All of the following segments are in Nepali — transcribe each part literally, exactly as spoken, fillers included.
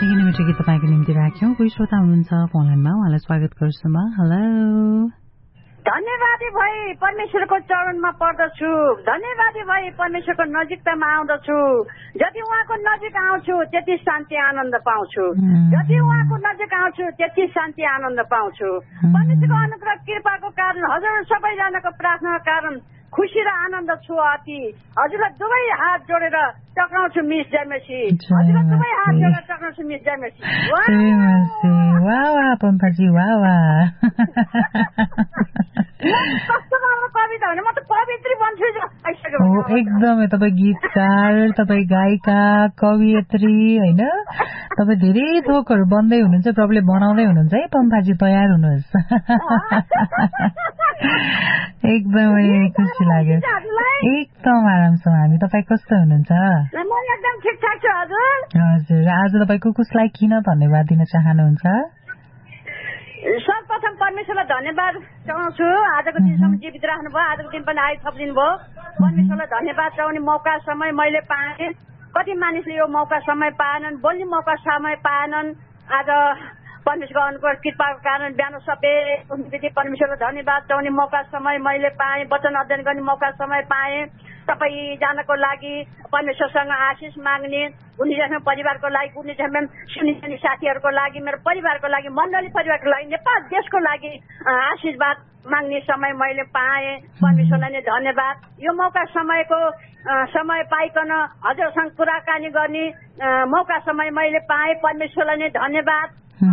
निकै नै मिठो गीत तपाईँको निम्ति राख्यौं। कोही श्रोता हुनुहुन्छ फोन लाइनमा, उहाँलाई स्वागत गर्छु म। हेलो, धन्यवादी भई परमेश्वरको चरणमा पर्दछु, धन्यवादी भई परमेश्वरको नजिकतामा आउँदछु। जति उहाँको नजिक आउँछु त्यति शान्ति आनन्द पाउँछु, जति उहाँको नजिक आउँछु त्यति शान्ति आनन्द पाउँछु। परमेश्वरको अनुग्रह कृपाको कारण हजुर सबैजनाको प्रार्थनाको कारण खुसी र आनन्द छु अति। हजुरलाई दुवै हात जोडेर टक्राउँछु मिस जयमसी, हजुरलाई दुवै हात जोडेर टक्राउँछु मिस जयमसी। वाह वाह पम्फाजी, वाह वाह। कस्तो राम्रो कविता भने म त कवित्री बन्छु आइसक्यो। एकदमै तपाईँ गीतकार, तपाईँ गायिका, कवियत्री होइन, तपाईँ धेरै थोकहरू बन्दै हुनुहुन्छ, प्रभुले बनाउँदै हुनुहुन्छ है पम्फाजी, तयार हुनुहोस्। एकदमै खुसी लाग्यो, एकदम आराम छौँ हामी। तपाईँ कस्तो हुनुहुन्छ? एकदम ठिकठाक छु हजुर। हजुर, आज तपाईँको कसलाई किन धन्यवाद दिन चाहनुहुन्छ? सर्वप्रथम परमेश्वरलाई धन्यवाद चढाउँछु, आजको दिनसम्म जीवित राख्नुभयो, आजको दिन पनि आइ थपिदिनु भयो। परमेश्वरलाई धन्यवाद चढाउने मौका समय मैले पाएँ। कति मानिसले यो मौका समय पाएनन्, बोल्ने मौका समय पाएनन्। आज परमेश्वरको अनुग्रह कृपाको कारण बिहान सबै परमेश्वरलाई धन्यवाद चढाउने मौका समय मैले पाएँ, वचन अध्ययन गर्ने मौका समय पाएँ। सबैजनाको लागि परमेश्वरसँग आशिष माग्ने, गुनिजम परिवारको लागि, गुनिजम सुनिने साथीहरूको लागि, मेरो परिवारको लागि, मण्डली परिवारको लागि, नेपाल देशको लागि आशीर्वाद माग्ने समय मैले पाएँ। परमेश्वरलाई नै धन्यवाद। यो मौका समयको समय पाइकन हजुरसँग कुराकानी गर्ने मौका समय मैले पाएँ। परमेश्वरलाई नै धन्यवाद।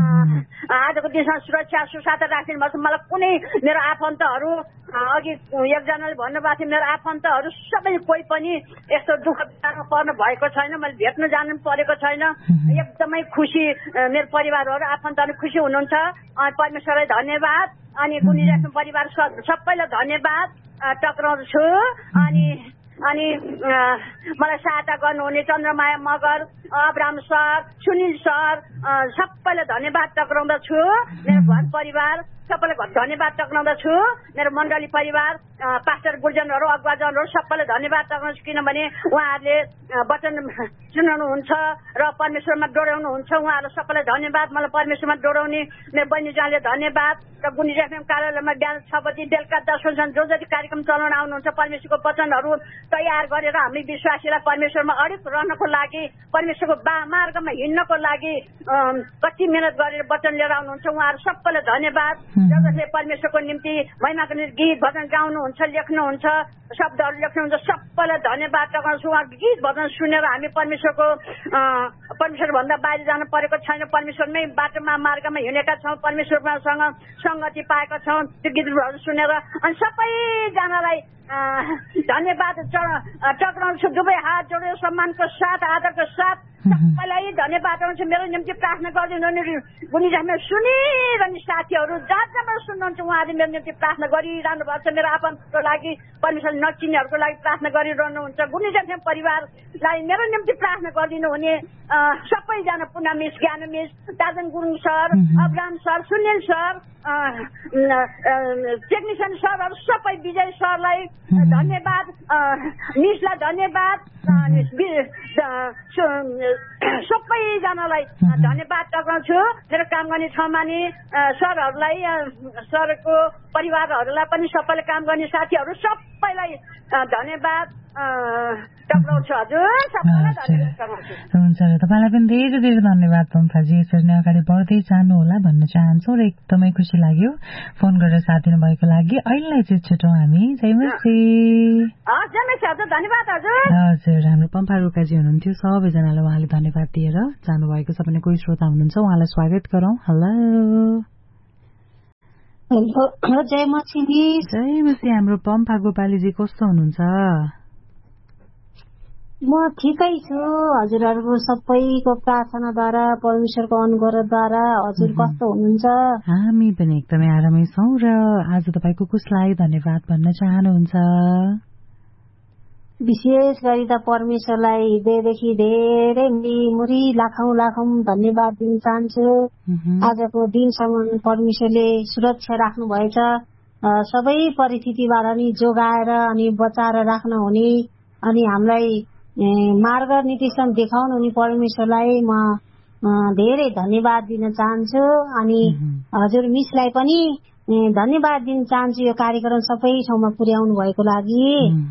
आजको दिनमा सुरक्षा सुसाथ राखिदिनु भएको छ। मलाई कुनै मेरो आफन्तहरू, अघि एकजनाले भन्नुभएको थियो मेरो आफन्तहरू सबै कोही पनि यस्तो दुःख बिमारमा पर्नु भएको छैन, मैले भेट्न जानु परेको छैन। एकदमै खुसी, मेरो परिवारहरू आफन्तहरू खुसी हुनुहुन्छ। परमेश्वरलाई धन्यवाद। अनि गुनिराख्नु परिवार सबैलाई धन्यवाद टक्राउँछु। अनि अनि मलाई सहायता गर्नुहुने Chandramaya Magar, Abram sir, Sunil sir सबैलाई धन्यवाद टक्राउँदछु। मेरो घर परिवार सबैलाई धन्यवाद टक्राउँदछु। मेरो मण्डली परिवार, पास्टर गुरुजनहरू, अगुवाजनहरू सबैलाई धन्यवाद टक्राउँछु, किनभने उहाँहरूले वचन सुनाउनुहुन्छ र परमेश्वरमा डोराउनुहुन्छ। उहाँहरू सबैलाई धन्यवाद। मलाई परमेश्वरमा डोराउने मेरो बहिनीजानले धन्यवाद। र गुनिराख्ने कार्यालयमा बिहान छ बजी बेलुका दस बजीसम्म जो जति कार्यक्रम चलाउन आउनुहुन्छ, परमेश्वरको वचनहरू तयार गरेर हामी विश्वासीलाई परमेश्वरमा अडिग रहनको लागि, परमेश्वरको बा मार्गमा हिँड्नको लागि कति मेहनत गरेर वचन लिएर आउनुहुन्छ। उहाँहरू सबैलाई धन्यवाद। जसले परमेश्वरको निम्ति महिमाको निम्ति गीत भजन गाउनुहुन्छ, लेख्नुहुन्छ, शब्दहरू लेख्नुहुन्छ, सबैलाई धन्यवाद टक्राउँछु। उहाँ गीत भजन सुनेर हामी परमेश्वरको परमेश्वर भन्दा बाहिर जानु परेको छैन, परमेश्वरमै बाटोमा मार्गमा हिँडेका छौँ, परमेश्वरसँग संगति पाएका छौँ त्यो गीतहरू सुनेर। अनि सबैजनालाई धन्यवाद टक्राउँछु। दुवै हात जोडेर सम्मानको साथ, आदरको साथ सबैलाई धन्यवाद टक्राउँछु। मेरो निम्ति प्रार्थना गरिदिनु गुनिजामा सुनिरहने साथीहरू जहाँ जहाँ सुन्नुहुन्छ उहाँहरूले मेरो निम्ति प्रार्थना गरिरहनु भएको छ। मेरो आफन्तको लागि, परमेश्वर नचिन्नेहरूको लागि प्रार्थना गरिरहनुहुन्छ। गुनिजामा परिवारलाई मेरो निम्ति प्रार्थना गरिदिनु हुने सबैजना, पुनः मिस, ज्ञान miss, दार्जन Gurung sir, Abram sir, Sunil sir, technician सरहरू सबै, विजय सरलाई धन्यवाद, मिसलाई धन्यवाद, सबैजनालाई धन्यवाद टक्राउँछु। मेरो काम गर्ने ठाउँमा नि सरहरूलाई, सरको परिवारहरूलाई पनि, सबैले काम गर्ने साथीहरू सबैलाई धन्यवाद टक्राउँछु। हजुर सबैलाई धन्यवाद टक्राउँछु। हुन्छ, तपाईँलाई पनि धेरै धेरै धन्यवाद पम्फाजी। यसरी नै अगाडि बढ्दै जानु होला भन्न चाहन्छौँ र एकदमै खुसी लाग्यो फोन गरेर साथ दिनुभएको लागि। अहिलेलाई चाहिँ छुटौँ हामी। जय मसी। धन्यवाद हजुर। हजुर, हाम्रो पम्फा रुकाजी हुनुहुन्थ्यो, सबैजनालाई उहाँले धन्यवाद दिएर जानुभएको छ भने कोही श्रोता हुनुहुन्छ, उहाँलाई स्वागत गरौँ। हेलो जय मसी। जय मसी। हाम्रो पम्फा गोपालीजी कस्तो हुनुहुन्छ? म ठिकै छु, हजुरहरूको सबैको प्रार्थनाद्वारा, परमेश्वरको अनुग्रहद्वारा। हजुर कस्तो हुनुहुन्छ? हामी पनि एकदमै आरामै छौँ। र आज तपाईँको कसलाई धन्यवाद भन्न चाहनुहुन्छ? विशेष गरी त परमेश्वरलाई हृदयदेखि धेरै मुरी लाखौं लाखौं धन्यवाद दिन चाहन्छु। आजको दिनसम्म परमेश्वरले सुरक्षा राख्नु भएछ, सबै परिस्थितिबाट नि जोगाएर अनि बचाएर राख्न हुने, अनि हामीलाई मार्ग निर्देशन देखाउनु हुने परमेश्वरलाई म धेरै धन्यवाद दिन चाहन्छु। अनि हजुर मिसलाई पनि धन्यवाद दिन चाहन्छु यो कार्यक्रम सबै ठाउँमा पुर्याउनु भएको लागि।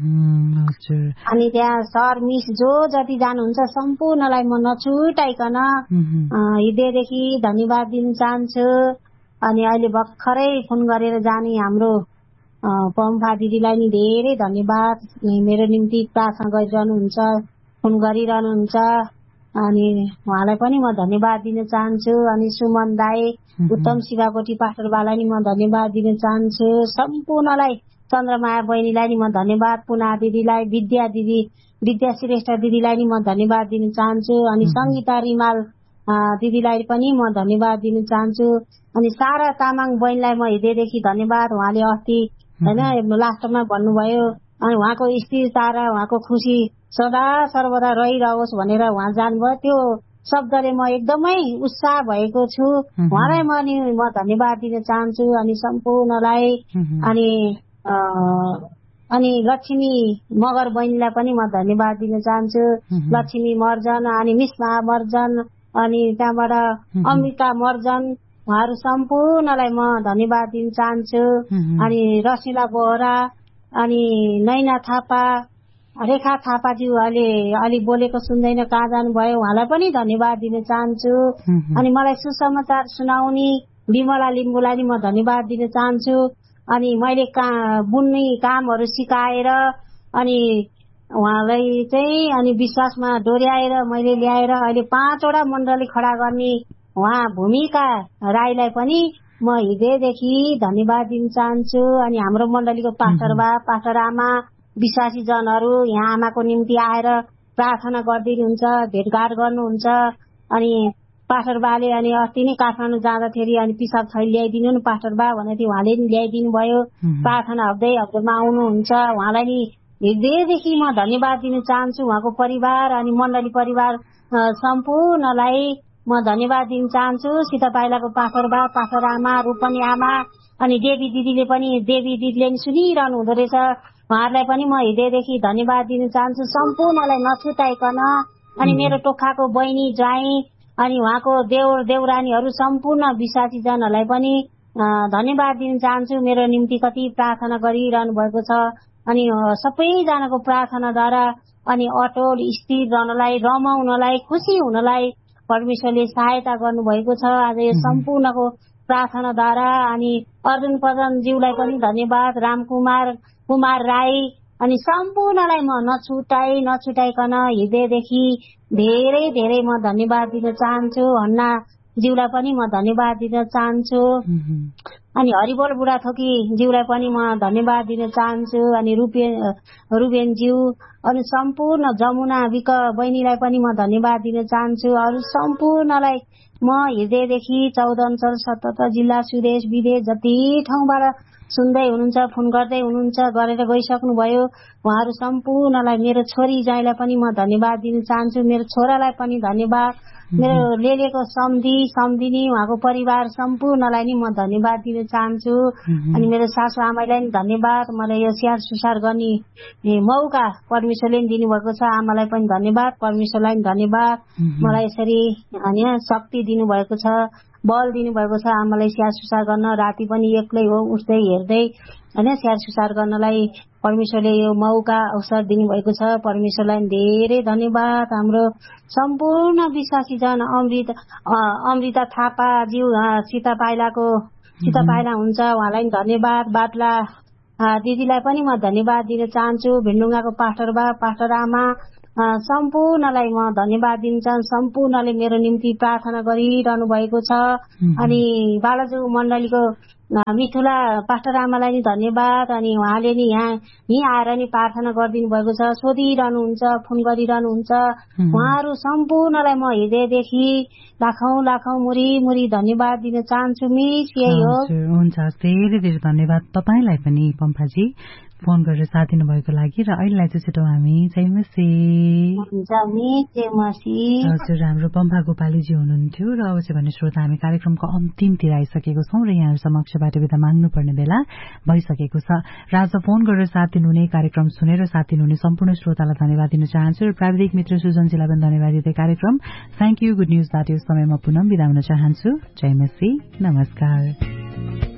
अनि त्यहाँ सर मिस जो जति जानुहुन्छ सम्पूर्णलाई म नछुटाइकन हृदयदेखि धन्यवाद दिन चाहन्छु। अनि अहिले भर्खरै फोन गरेर जाने हाम्रो पम्फा दिदीलाई नि धेरै धन्यवाद, मेरो निम्ति प्रार्थना गरिरहनुहुन्छ, फोन गरिरहनुहुन्छ। अनि उहाँलाई पनि म धन्यवाद दिन चाहन्छु। अनि सुमन दाई, उत्तम शिवाकोटी पास्टरबालाई नि म धन्यवाद दिन चाहन्छु। सम्पूर्णलाई, चन्द्रमाया बहिनीलाई नि म धन्यवाद, पुना दिदीलाई, विद्या दिदी, विद्या श्रेष्ठ दिदीलाई नि म धन्यवाद दिन चाहन्छु। अनि सङ्गीता रिमाल दिदीलाई पनि म धन्यवाद दिन चाहन्छु। अनि सारा तामाङ बहिनीलाई म हृदयदेखि धन्यवाद। उहाँले अस्ति होइन लास्टमा भन्नुभयो, अनि उहाँको स्थिरता र उहाँको खुसी सदा सर्वदा रहिरहोस् भनेर उहाँ जानुभयो। त्यो शब्दले म एकदमै उत्साह भएको छु। उहाँलाई म नि म धन्यवाद दिन चाहन्छु। अनि सम्पूर्णलाई अनि अनि लक्ष्मी मगर बहिनीलाई पनि म धन्यवाद दिन चाहन्छु। लक्ष्मी मर्जन, अनि मिसमा मर्जन, अनि त्यहाँबाट अमृता मर्जन, उहाँहरू सम्पूर्णलाई म धन्यवाद दिन चाहन्छु। अनि रसिला बोहरा, अनि नैना थापा, रेखा थापाज्यू अहिले अलि बोलेको सुन्दैन, कहाँ जानुभयो, उहाँलाई पनि धन्यवाद दिन चाहन्छु। अनि मलाई सुसमाचार सुनाउने विमला लिम्बूलाई नि म धन्यवाद दिन चाहन्छु। अनि मैले का बुन्ने कामहरू सिकाएर अनि उहाँलाई चाहिँ अनि विश्वासमा डोर्याएर मैले ल्याएर अहिले पाँचवटा मण्डली खडा गर्ने उहाँ भूमिका राईलाई पनि म हृदयदेखि धन्यवाद दिन चाहन्छु। अनि हाम्रो मण्डलीको पास्टर बा, पास्टर आमा, विश्वासी जनहरू यहाँ आमाको निम्ति आएर प्रार्थना गरिदिनुहुन्छ, भेटघाट गर्नुहुन्छ। अनि पास्टर बाले अनि अस्ति नै काठमाडौँ जाँदाखेरि अनि पिसाब थैली ल्याइदिनु नि पास्टर बा भनेको थियो, उहाँले नि ल्याइदिनु भयो। प्रार्थना हप्दै हप्तामा आउनुहुन्छ, उहाँलाई नि हृदयदेखि म धन्यवाद दिन चाहन्छु। उहाँको परिवार अनि मण्डली परिवार सम्पूर्णलाई म धन्यवाद दिन चाहन्छु। सीता पाइलाको पास्टर बा, पास्टर आमा, रूपनी आमा, अनि देवी दिदीले पनि देवी दिदीले नि सुनिरहनु हुँदो रहेछ, उहाँहरूलाई पनि म हृदयदेखि धन्यवाद दिन चाहन्छु, सम्पूर्णलाई नछुटाइकन। अनि मेरो टोखाको बहिनी ज्वाइँ अनि उहाँको देवर देउरानीहरू सम्पूर्ण विश्वासी जनहरूलाई पनि धन्यवाद दिन चाहन्छु। मेरो निम्ति कति प्रार्थना गरिरहनु भएको छ। अनि सबैजनाको प्रार्थनाद्वारा अनि अटोल स्थिर रहनलाई, रमाउनलाई, खुसी हुनलाई परमेश्वरले सहायता गर्नुभएको छ। आज यो सम्पूर्णको प्रार्थनाद्वारा अनि अर्जुन प्रधानज्यूलाई पनि धन्यवाद, रामकुमार कुमार राई अनि सम्पूर्णलाई म नछुटाइ नछुटाइकन हृदयदेखि धेरै धेरै म धन्यवाद दिन चाहन्छु। हन्ना ज्यूलाई पनि म धन्यवाद दिन चाहन्छु। अनि हरिबोल बुढाथोकी ज्यूलाई पनि म धन्यवाद दिन चाहन्छु। अनि रुपेन रुबेनज्यू अनि सम्पूर्ण जमुना विक बहिनीलाई पनि म धन्यवाद दिन चाहन्छु। अरू सम्पूर्णलाई म हृदयदेखि चौध अञ्चल सतहत्तर जिल्ला सुदेश विदेश जति ठाउँबाट सुन्दै हुनुहुन्छ, फोन गर्दै हुनुहुन्छ, गरेर गइसक्नुभयो, उहाँहरू सम्पूर्णलाई, मेरो छोरी ज्वाइँलाई पनि म धन्यवाद दिन चाहन्छु। मेरो छोरालाई पनि धन्यवाद, मेरो लेलेको सम्धि सम्धिनी उहाँको परिवार सम्पूर्णलाई नि म धन्यवाद दिन चाहन्छु। अनि मेरो सासु आमालाई नि धन्यवाद, मलाई यो स्याहार सुसार गर्ने मौका परमेश्वरले नि दिनुभएको छ। आमालाई पनि धन्यवाद, परमेश्वरलाई नि धन्यवाद, मलाई यसरी होइन शक्ति दिनुभएको छ, बल दिनुभएको छ आमालाई स्याहार सुसार गर्न। राति पनि एक्लै हो उठ्दै हेर्दै होइन स्याहार सुसार गर्नलाई परमेश्वरले यो मौका अवसर दिनुभएको छ। परमेश्वरलाई धेरै धन्यवाद। हाम्रो सम्पूर्ण विश्वासी जन अमृता अमृता थापाज्यू सीता पाइलाको सीता पाइला हुन्छ, उहाँलाई पनि धन्यवाद। बाटला दिदीलाई पनि म धन्यवाद दिन चाहन्छु। भिन्डुङ्गाको पास्टर बा, पास्टर आमा सम्पूर्णलाई म धन्यवाद दिन चाहन्छु। सम्पूर्णले मेरो निम्ति प्रार्थना गरिरहनु भएको छ। अनि बालाजु मण्डलीको मिथुला पास्टर आमालाई नि धन्यवाद। अनि उहाँले नि यहाँ यहीँ आएर नि प्रार्थना गरिदिनु भएको छ, सोधिरहनुहुन्छ, फोन गरिरहनुहुन्छ। उहाँहरू सम्पूर्णलाई म हृदयदेखि लाखौं लाखौं मुरी मुरी धन्यवाद दिन चाहन्छु। मिस यही हो। हुन्छ, धेरै धेरै धन्यवाद तपाईँलाई पनि पम्फाजी फोन गरेर साथ दिनुभएको लागि। र अहिलेलाई चाहिँ छिटो हामी जयमसी हजुर हाम्रो पम्फा गोपालीजी हुनुहुन्थ्यो। र अब चाहिँ भने श्रोता हामी कार्यक्रमको अन्तिमतिर आइसकेको छौँ र यहाँहरू समक्ष आजबाट बिदा माग्नुपर्ने बेला भइसकेको छ र आज फोन गरेर साथ दिनुहुने कार्यक्रम सुनेर साथ दिनुहुने सम्पूर्ण श्रोतालाई धन्यवाद दिन चाहन्छु र प्राविधिक मित्र सुजनजीलाई पनि धन्यवाद दिँदै कार्यक्रम थ्याङ्क यू गुड न्यूजबाट यो समयमा पुनः बिदा हुन चाहन्छु। जय मसी, नमस्कार।